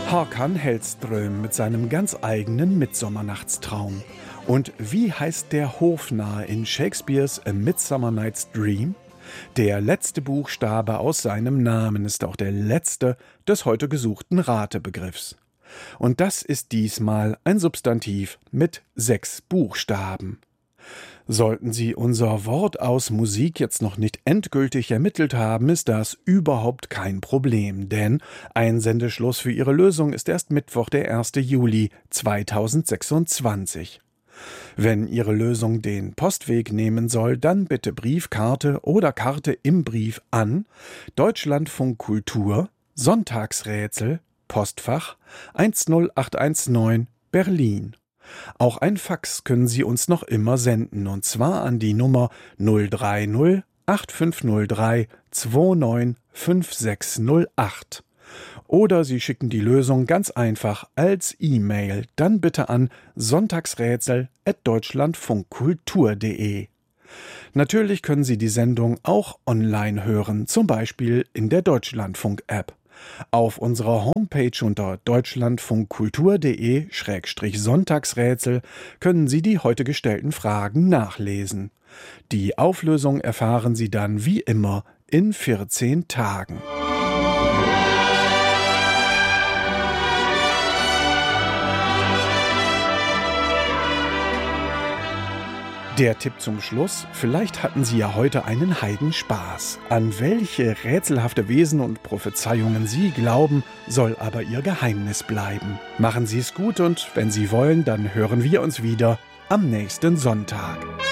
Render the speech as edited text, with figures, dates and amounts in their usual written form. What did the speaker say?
Håkan Hellström mit seinem ganz eigenen Midsommernachtstraum. Und wie heißt der Hofnarr in Shakespeares A Midsummer Night's Dream? Der letzte Buchstabe aus seinem Namen ist auch der letzte des heute gesuchten Ratebegriffs. Und das ist diesmal ein Substantiv mit 6 Buchstaben. Sollten Sie unser Wort aus Musik jetzt noch nicht endgültig ermittelt haben, ist das überhaupt kein Problem, denn Einsendeschluss für Ihre Lösung ist erst Mittwoch, der 1. Juli 2026. Wenn Ihre Lösung den Postweg nehmen soll, dann bitte Briefkarte oder Karte im Brief an Deutschlandfunk Kultur, Sonntagsrätsel, Postfach 10819 Berlin. Auch ein Fax können Sie uns noch immer senden, und zwar an die Nummer 030 8503 295608. Oder Sie schicken die Lösung ganz einfach als E-Mail, dann bitte an sonntagsrätsel@deutschlandfunkkultur.de. Natürlich können Sie die Sendung auch online hören, zum Beispiel in der Deutschlandfunk-App. Auf unserer Homepage unter deutschlandfunkkultur.de/Sonntagsrätsel können Sie die heute gestellten Fragen nachlesen. Die Auflösung erfahren Sie dann wie immer in 14 Tagen. Der Tipp zum Schluss: Vielleicht hatten Sie ja heute einen Heidenspaß. An welche rätselhafte Wesen und Prophezeiungen Sie glauben, soll aber Ihr Geheimnis bleiben. Machen Sie es gut, und wenn Sie wollen, dann hören wir uns wieder am nächsten Sonntag.